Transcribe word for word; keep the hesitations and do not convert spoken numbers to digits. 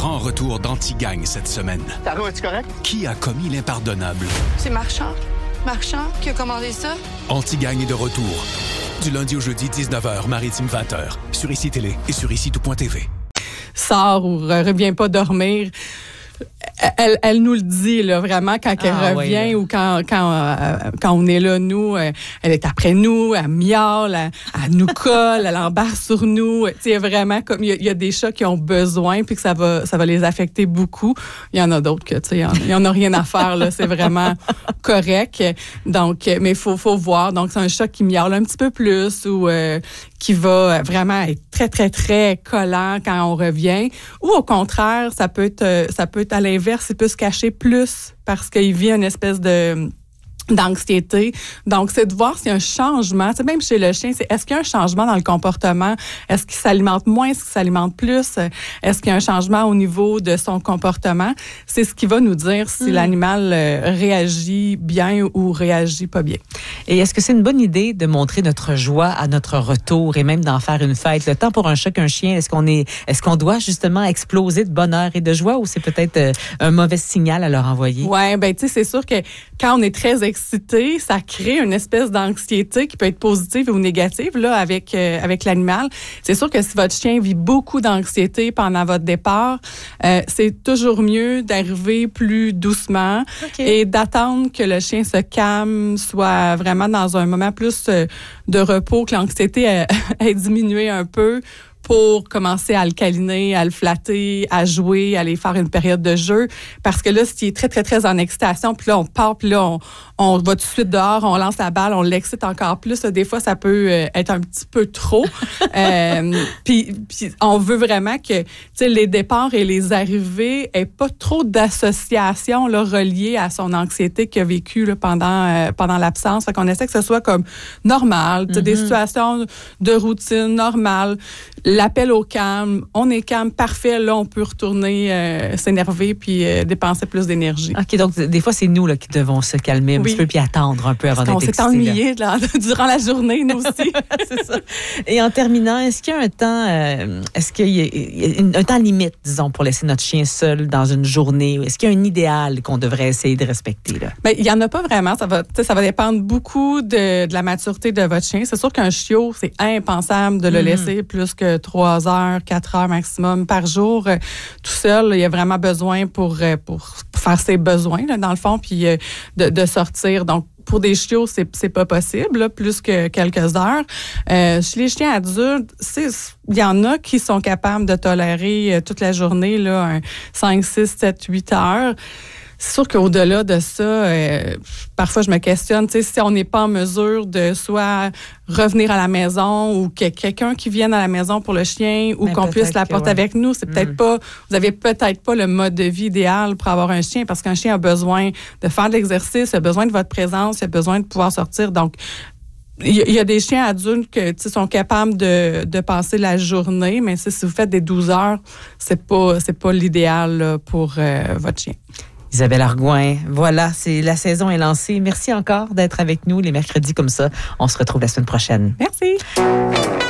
grand retour d'Antigagne cette semaine. Taro, es-tu correct? Qui a commis l'impardonnable? C'est Marchand. Marchand qui a commandé ça. Antigagne est de retour. Du lundi au jeudi, dix-neuf heures, Maritime vingt heures. Sur Ici Télé et sur ici tout point t v. Sors ou ne revient pas dormir. Elle, elle nous le dit, là, vraiment, quand elle ah, revient oui, ou quand, quand, euh, quand on est là, nous, euh, elle est après nous, elle miaule, elle, elle nous colle, elle embarque sur nous. Tu sais, vraiment, comme il y, y a des chats qui ont besoin puis que ça va, ça va les affecter beaucoup. Il y en a d'autres que, tu sais, il n'y en a rien à faire, là. C'est vraiment correct. Donc, mais il faut, faut voir. Donc, c'est un chat qui miaule un petit peu plus ou euh, qui va vraiment être très, très, très collant quand on revient. Ou au contraire, ça peut être, ça peut être à l'inverse, il peut se cacher plus parce qu'il vit une espèce de d'anxiété. Donc, c'est de voir s'il y a un changement. Tu sais, même chez le chien, c'est est-ce qu'il y a un changement dans le comportement? Est-ce qu'il s'alimente moins? Est-ce qu'il s'alimente plus? Est-ce qu'il y a un changement au niveau de son comportement? C'est ce qui va nous dire si mmh. l'animal euh, réagit bien ou réagit pas bien. Et est-ce que c'est une bonne idée de montrer notre joie à notre retour et même d'en faire une fête? Le temps pour un chat qu'un chien, est-ce qu'on est, est-ce qu'on doit justement exploser de bonheur et de joie ou c'est peut-être euh, un mauvais signal à leur envoyer? Ouais, ben tu sais, c'est sûr que quand on est très excité, ça crée une espèce d'anxiété qui peut être positive ou négative là avec euh, avec l'animal. C'est sûr que si votre chien vit beaucoup d'anxiété pendant votre départ, euh, c'est toujours mieux d'arriver plus doucement okay. et d'attendre que le chien se calme, soit vraiment dans un moment plus euh, de repos, que l'anxiété ait, ait diminué un peu, pour commencer à le câliner, à le flatter, à jouer, à aller faire une période de jeu. Parce que là, s'il est très, très, très en excitation, puis là, on part, puis là, on, on va tout de suite dehors, on lance la balle, on l'excite encore plus. Des fois, ça peut être un petit peu trop. euh, puis, puis, on veut vraiment que, tu sais, les départs et les arrivées aient pas trop d'associations là, reliées à son anxiété qu'il a vécue là, pendant, euh, pendant l'absence. Fait qu'on essaie que ce soit comme normal, tu sais, mm-hmm. des situations de routine normales. L'appel au calme, on est calme, parfait, là, on peut retourner euh, s'énerver puis euh, dépenser plus d'énergie. OK, donc des fois, c'est nous là, qui devons se calmer un oui. petit peu puis attendre un peu avant Parce d'être excités. On s'est ennuyés là, durant la journée, nous aussi. C'est ça. Et en terminant, est-ce qu'il y a un temps, euh, est-ce qu'il y a, il y a un temps limite, disons, pour laisser notre chien seul dans une journée? Est-ce qu'il y a un idéal qu'on devrait essayer de respecter? Là? Bien, il n'y en a pas vraiment. Ça va, ça va dépendre beaucoup de, de la maturité de votre chien. C'est sûr qu'un chiot, c'est impensable de le mm-hmm. laisser plus que trois heures, quatre heures maximum par jour. Euh, tout seul, il y a vraiment besoin pour, euh, pour faire ses besoins, là, dans le fond, puis euh, de, de sortir. Donc, pour des chiots, c'est, c'est pas possible, là, plus que quelques heures. Euh, chez les chiens adultes, il y en a qui sont capables de tolérer euh, toute la journée là, un cinq, six, sept, huit heures. C'est sûr qu'au-delà de ça, euh, parfois je me questionne, tu sais, si on n'est pas en mesure de soit revenir à la maison ou que quelqu'un qui vienne à la maison pour le chien ou mais qu'on puisse l'apporter ouais. avec nous, c'est peut-être mmh. pas, vous avez peut-être pas le mode de vie idéal pour avoir un chien parce qu'un chien a besoin de faire de l'exercice, a besoin de votre présence, il a besoin de pouvoir sortir. Donc, il y a des chiens adultes qui sont capables de, de passer la journée, mais si vous faites des douze heures, c'est pas, c'est pas l'idéal là, pour euh, votre chien. Isabelle Argouin, voilà, c'est, la saison est lancée. Merci encore d'être avec nous les mercredis comme ça. On se retrouve la semaine prochaine. Merci.